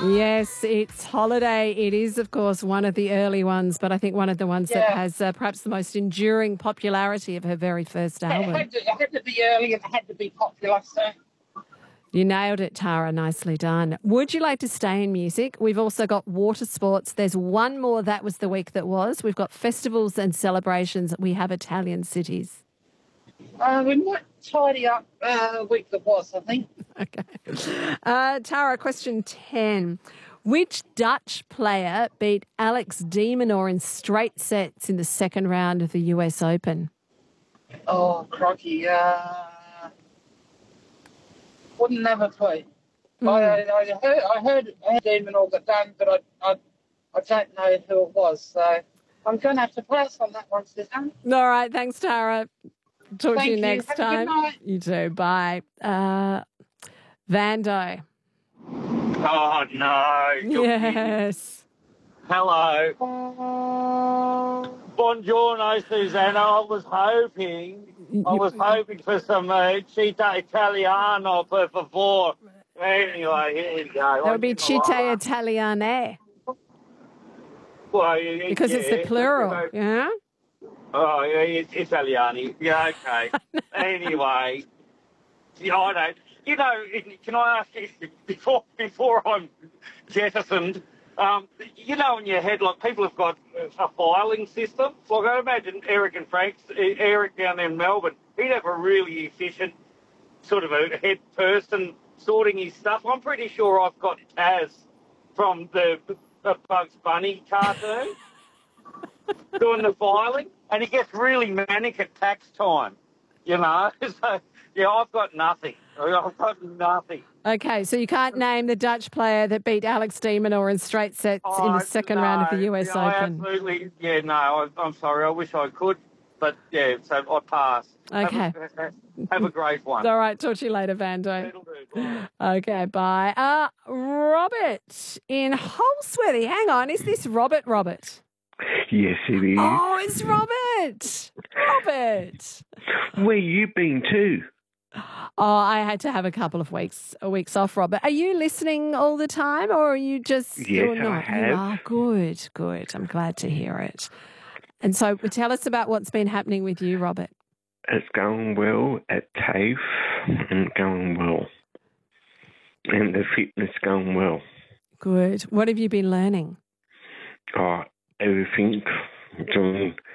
Yes, it's Holiday. It is, of course, one of the early ones, but I think one of the ones that has perhaps the most enduring popularity of her very first album. It had to be early and it had to be popular, so... You nailed it, Tara. Nicely done. Would you like to stay in music? We've also got water sports. There's one more. That was the week that was. We've got festivals and celebrations. We have Italian cities. We might tidy up week that was, I think. Okay. Tara, question 10. Which Dutch player beat Alex de Minaur in straight sets in the second round of the US Open? Oh, crikey. Wouldn't have a clue. I heard Demon all got done, but I don't know who it was. So I'm going to have to pass on that one, Suzanne. All right. Thanks, Tara. Talk to you next Have time. A good night. You too. Bye. Vando. Oh, no. Yes. Hello. Buongiorno, Susanna. I was hoping for some Città Italiana, per favor. Anyway, here you go. That would be Città Italiane. Well, because it's the plural, yeah? Oh, yeah, it's Italiani. Yeah, okay. Anyway, I don't... You know, can I ask you, before I'm jettisoned, you know, in your head, like, people have got a filing system. Like, I imagine Eric down there in Melbourne, he'd have a really efficient sort of a head person sorting his stuff. I'm pretty sure I've got Taz from the Bugs Bunny cartoon doing the filing, and he gets really manic at tax time, you know. So, yeah, I've got nothing. Okay, so you can't name the Dutch player that beat Alex de Minaur in straight sets in the second round of the US Open. Absolutely. Yeah, no, I'm sorry. I wish I could. But, yeah, so I pass. Okay. Have a great one. All right, talk to you later, Vando. Okay, bye. Robert in Holsworthy. Hang on, is this Robert? Yes, it is. Oh, it's Robert. Robert. Where you been to? Oh, I had to have a couple of weeks off, Robert. Are you listening all the time, or are you just... Yes, I have. Oh, good. I'm glad to hear it. And so tell us about what's been happening with you, Robert. It's going well at TAFE and going well. And the fitness going well. Good. What have you been learning? Oh, everything. Doing